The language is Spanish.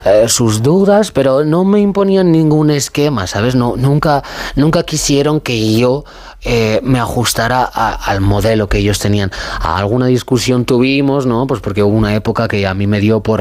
sus dudas, pero no me imponían ningún esquema, ¿sabes? No, nunca quisieron que yo me ajustara al modelo que ellos tenían. Alguna discusión tuvimos, ¿no? Pues porque hubo una época que a mí me dio por